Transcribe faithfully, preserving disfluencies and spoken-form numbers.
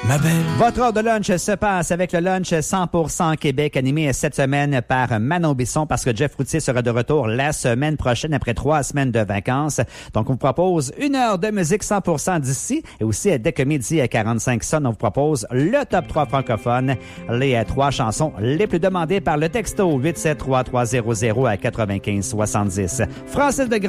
ma belle. Votre heure de lunch se passe avec le lunch cent pour cent Québec, animé cette semaine par Manon Bisson, parce que Jeff Routier sera de retour la semaine prochaine après trois semaines de vacances. Donc, on vous propose une heure de musique cent pour cent d'ici, et aussi dès que midi à quarante-cinq sonne, on vous propose le top trois francophone, les trois chansons les plus demandées par le texto huit sept trois trois zéro zéro à quatre-vingt-quinze soixante-dix. Francis de Grand